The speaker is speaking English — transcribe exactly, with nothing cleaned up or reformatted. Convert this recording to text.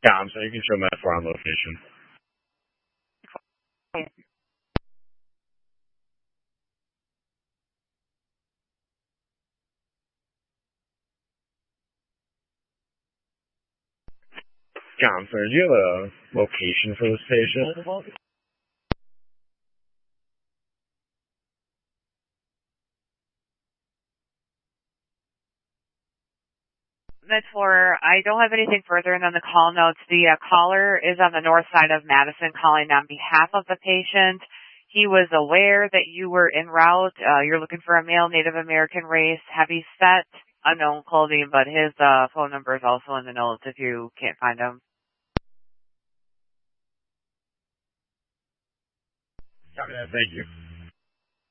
Yeah, I'm sorry. You can show my farm location. Yeah, I'm sorry. Do you have a location for this patient? That's for, I don't have anything further than the call notes. The uh, caller is on the north side of Madison calling on behalf of the patient. He was aware that you were en route. Uh, you're looking for a male Native American race, heavy set, unknown clothing, but his uh, phone number is also in the notes if you can't find him. Yeah, thank you.